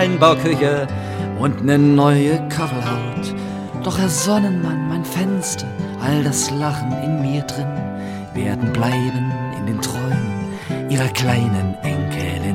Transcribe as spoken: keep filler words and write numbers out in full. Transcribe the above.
Einbauküche und ne neue Kachelhaut. Doch Herr Sonnenmann, mein Fenster, all das Lachen in mir drin, werden bleiben in den Träumen ihrer kleinen Enkelin.